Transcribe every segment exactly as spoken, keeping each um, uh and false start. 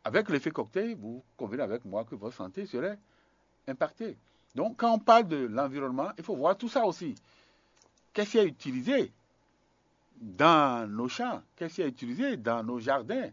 avec l'effet cocktail, vous convenez avec moi que votre santé serait impactée. Donc, quand on parle de l'environnement, il faut voir tout ça aussi. Qu'est-ce qui est utilisé dans nos champs? Qu'est-ce qui est utilisé dans nos jardins?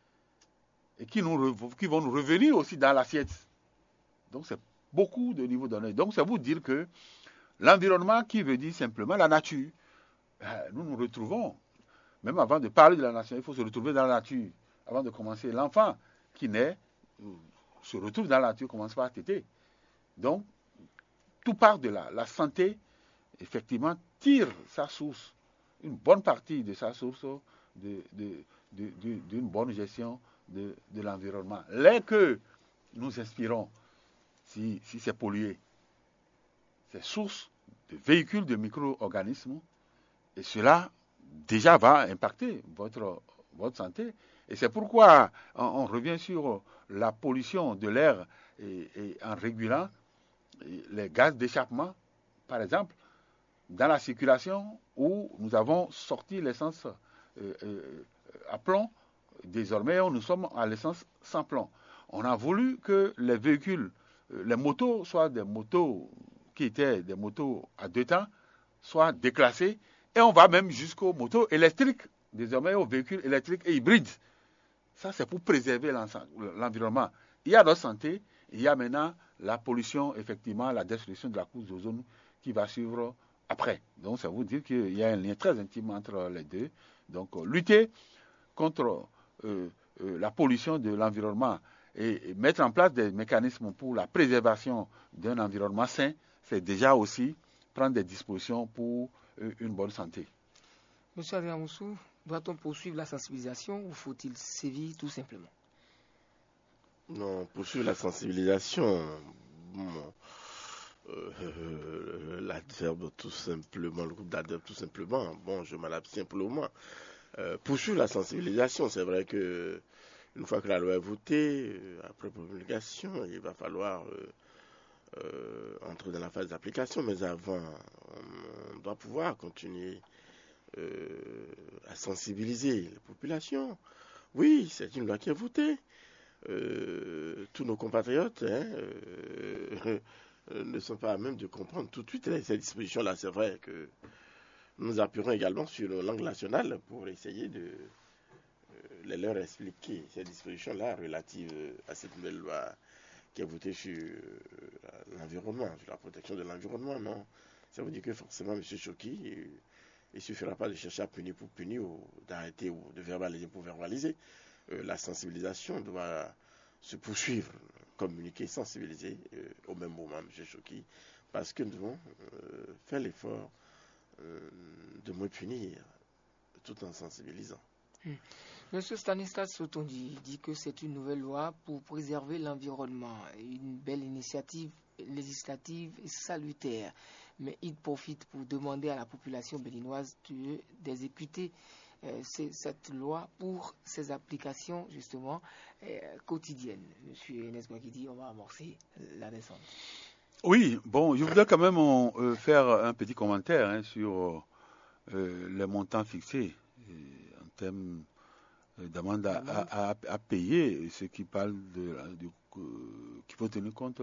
Et qui, nous, qui vont nous revenir aussi dans l'assiette. Donc, c'est beaucoup de niveaux donné. Donc, c'est vous dire que l'environnement qui veut dire simplement la nature, nous nous retrouvons, même avant de parler de la nation, il faut se retrouver dans la nature. Avant de commencer, l'enfant qui naît se retrouve dans la nature, commence par téter. Donc, tout part de là. La santé, effectivement, tire sa source, une bonne partie de sa source de, de, de, de, d'une bonne gestion de, de l'environnement. Dès que nous inspirons, si, si c'est pollué, c'est source de véhicules de micro-organismes, et cela déjà va impacter votre, votre santé. Et c'est pourquoi on, on revient sur la pollution de l'air et, et en régulant les gaz d'échappement, par exemple, dans la circulation où nous avons sorti l'essence euh, euh, à plomb, désormais nous sommes à l'essence sans plomb. On a voulu que les véhicules, euh, les motos soient des motos qui étaient des motos à deux temps, soient déclassées, et on va même jusqu'aux motos électriques, désormais aux véhicules électriques et hybrides. Ça, c'est pour préserver l'environnement. Il y a notre santé, il y a maintenant la pollution, effectivement, la destruction de la couche d'ozone qui va suivre après. Donc, ça veut dire qu'il y a un lien très intime entre les deux. Donc, euh, lutter contre euh, euh, la pollution de l'environnement et, et mettre en place des mécanismes pour la préservation d'un environnement sain, c'est déjà aussi prendre des dispositions pour euh, une bonne santé. Monsieur Adrien Moussou, doit-on poursuivre la sensibilisation ou faut-il sévir tout simplement? Non, poursuivre la sensibilisation, bon, euh, euh, l'adverbe tout simplement, le groupe d'adverbes tout simplement, bon, je m'en abstiens pour le moment. Euh, poursuivre la sensibilisation, c'est vrai que une fois que la loi est votée, euh, après promulgation, il va falloir euh, euh, entrer dans la phase d'application, mais avant, on, on doit pouvoir continuer euh, à sensibiliser la population. Oui, c'est une loi qui est votée. Euh, tous nos compatriotes hein, euh, euh, ne sont pas à même de comprendre tout de suite ces dispositions-là. C'est vrai que nous appuierons également sur nos langues nationales pour essayer de euh, les leur expliquer ces dispositions-là relatives à cette nouvelle loi qui est votée sur euh, l'environnement, sur la protection de l'environnement. Non, ça veut dire que forcément, M. Choki, il ne suffira pas de chercher à punir pour punir ou d'arrêter ou de verbaliser pour verbaliser. Euh, la sensibilisation doit se poursuivre, communiquer, sensibiliser euh, au même moment, M. Choki, parce que nous devons euh, faire l'effort euh, de moins punir tout en sensibilisant. Hum. Monsieur Stanislas Sotondi dit que c'est une nouvelle loi pour préserver l'environnement, une belle initiative législative et salutaire, mais il profite pour demander à la population béninoise d'exécuter Euh, cette loi pour ses applications justement euh, quotidiennes. Monsieur Enes Gwakidi, on va amorcer la descente. Oui, bon, je voudrais quand même euh, faire un petit commentaire hein, sur euh, les montants fixés euh, en termes euh, d'amende à, à, à, à payer, ce qui parle de, de, de qu'il faut tenir compte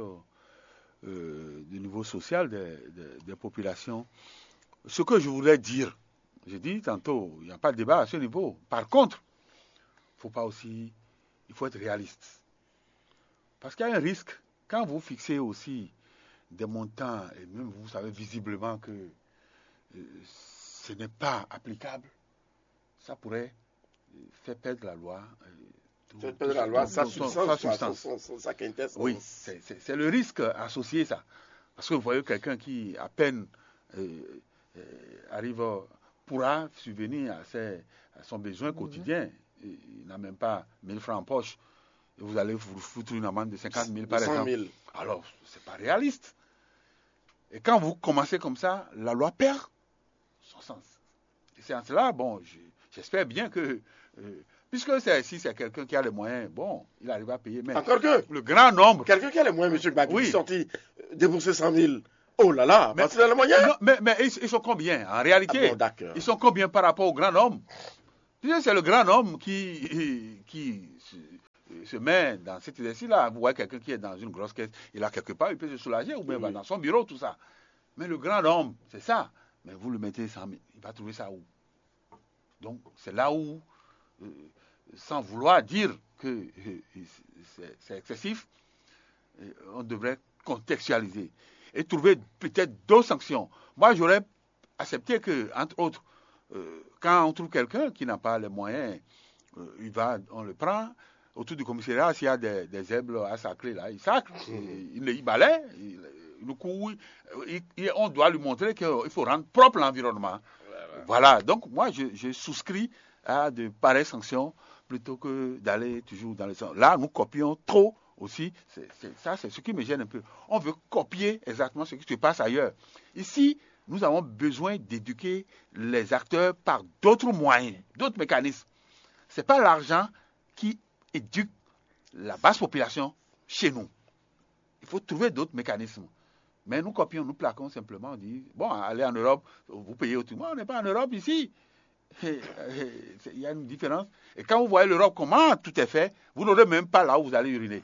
euh, du niveau social des, des, des populations. Ce que je voudrais dire, j'ai dit tantôt, il n'y a pas de débat à ce niveau. Par contre, il faut pas aussi, il faut être réaliste. Parce qu'il y a un risque. Quand vous fixez aussi des montants, et même vous savez visiblement que euh, ce n'est pas applicable, ça pourrait faire perdre la loi. Euh, tout, faire perdre la loi, sa substance. Sa substance. Oui, c'est, c'est, c'est le risque associé ça. Parce que vous voyez quelqu'un qui, à peine, euh, euh, arrive... pourra subvenir à, ses, à son besoin quotidien. Il n'a même pas mille francs en poche. Et vous allez vous foutre une amende de cinquante mille par exemple. Alors, ce n'est pas réaliste. Et quand vous commencez comme ça, la loi perd son sens. Et c'est en cela, bon, j'espère bien que, euh, puisque c'est, si c'est quelqu'un qui a les moyens, bon, il arrive à payer. Mais encore que le grand nombre. Quelqu'un qui a les moyens, M. Gbagui, oui. Qui est sorti débourser cent mille. Oh là là, mais, parce qu'il a les moyens. Non, mais, mais ils, ils sont combien en réalité? Ah bon, ils sont combien par rapport au grand homme? C'est le grand homme qui, qui se met dans cet exercice-là. Vous voyez quelqu'un qui est dans une grosse caisse, il a quelque part, il peut se soulager, ou bien il va dans son bureau, tout ça. Mais le grand homme, c'est ça. Mais vous le mettez cent mille, il va trouver ça où? Donc, c'est là où, euh, sans vouloir dire que euh, c'est, c'est excessif, euh, on devrait contextualiser et trouver peut-être d'autres sanctions. Moi, j'aurais accepté que, entre autres, euh, quand on trouve quelqu'un qui n'a pas les moyens, euh, il va, on le prend. Autour du commissariat, s'il y a des, des zèbres à sacrer, là, il sacre, mmh. il, il, il balaie, il, le coup, il, il, on doit lui montrer qu'il faut rendre propre l'environnement. Voilà. Voilà. Donc, moi, je, je souscris à de pareilles sanctions plutôt que d'aller toujours dans les sens. Là, nous copions trop aussi. C'est, c'est, ça, c'est ce qui me gêne un peu. On veut copier exactement ce qui se passe ailleurs. Ici, nous avons besoin d'éduquer les acteurs par d'autres moyens, d'autres mécanismes. Ce n'est pas l'argent qui éduque la basse population chez nous. Il faut trouver d'autres mécanismes. Mais nous copions, nous plaquons simplement, on dit, bon, allez en Europe, vous payez autrement. On n'est pas en Europe ici. Il y a une différence. Et quand vous voyez l'Europe, comment tout est fait, vous n'aurez même pas là où vous allez uriner.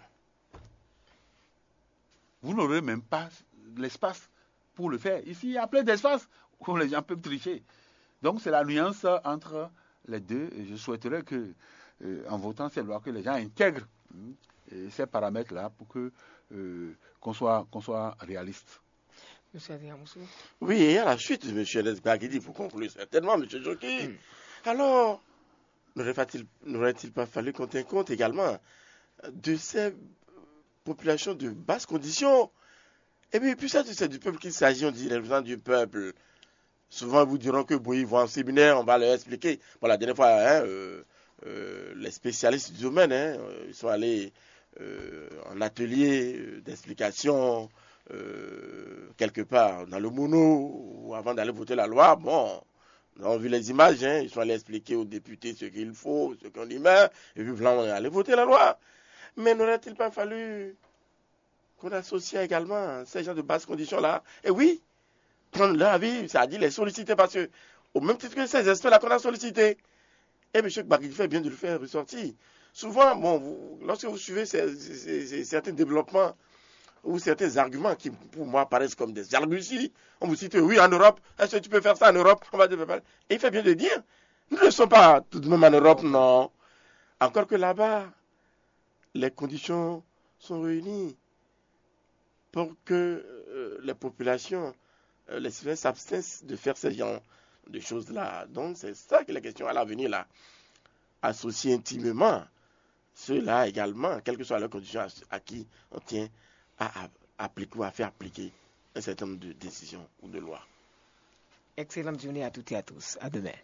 Vous n'aurez même pas l'espace pour le faire. Ici, il y a plein d'espace où les gens peuvent tricher. Donc, c'est la nuance entre les deux. Et je souhaiterais que, euh, en votant cette loi, que les gens intègrent euh, ces paramètres-là pour que euh, qu'on soit, qu'on soit réaliste. Monsieur Adriamoussou. Oui, et à la suite, M. Lesbach, il dit, pour conclure certainement, M. Joki. Mm. Alors, n'aurait-il, n'aurait-il pas fallu qu'on tienne compte également de ces populations de basse condition? Et puis, puis ça, c'est du peuple qu'il s'agit, on dit les représentants du peuple. Souvent, ils vous diront que bon, ils vont en séminaire, on va leur expliquer. Bon, la dernière fois, hein, euh, euh, les spécialistes du domaine, hein, ils sont allés euh, en atelier euh, d'explication, euh, quelque part dans le mono, avant d'aller voter la loi. Bon, on a vu les images, hein, ils sont allés expliquer aux députés ce qu'il faut, ce qu'on y met, et puis voilà, on est allé voter la loi. Mais n'aurait-il pas fallu qu'on associe également ces gens de basse condition-là? Et oui, prendre leur avis, c'est-à-dire les solliciter, parce que, au même titre que ces experts-là qu'on a sollicités, et M. Gbagui fait bien de le faire ressortir. Souvent, bon, vous, lorsque vous suivez ces, ces, ces, certains développements ou certains arguments qui, pour moi, paraissent comme des arguties, on vous cite, oui, en Europe, est-ce que tu peux faire ça en Europe? On va dire, et il fait bien de dire, nous ne sommes pas tout de même en Europe, non. Encore que là-bas, les conditions sont réunies pour que euh, les populations, euh, les citoyens s'abstiennent de faire ce genre de choses-là. Donc, c'est ça que la question à l'avenir, là. Associer intimement ceux-là également, quelles que soient leurs conditions à, à qui on tient à, à appliquer ou à faire appliquer un certain nombre de décisions ou de lois. Excellente journée à toutes et à tous. À demain.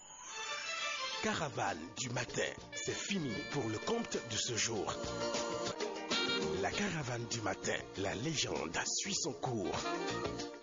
Caravane du matin, c'est fini pour le compte de ce jour. La caravane du matin, la légende suit son cours.